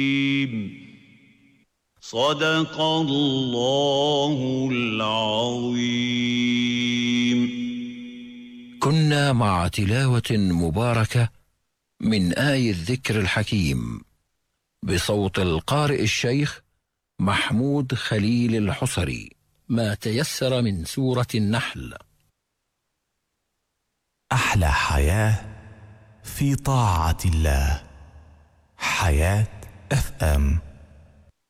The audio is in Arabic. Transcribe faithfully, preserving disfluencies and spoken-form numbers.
صدق الله العظيم. كنا مع تلاوة مباركة من آي الذكر الحكيم بصوت القارئ الشيخ محمود خليل الحصري، ما تيسر من سورة النحل. أحلى حياة في طاعة الله. حياة اف ام.